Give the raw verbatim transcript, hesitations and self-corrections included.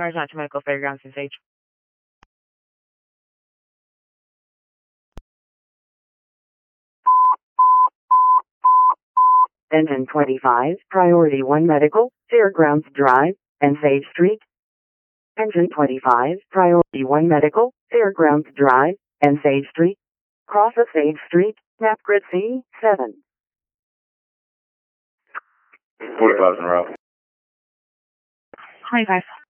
Sargent to Medical Fairgrounds in Sage. Engine twenty-five, Priority one Medical, Fairgrounds Drive, and Sage Street. Engine twenty-five, Priority one Medical, Fairgrounds Drive, and Sage Street. Cross of Sage Street, map grid C seven. forty-five in a row. twenty-five.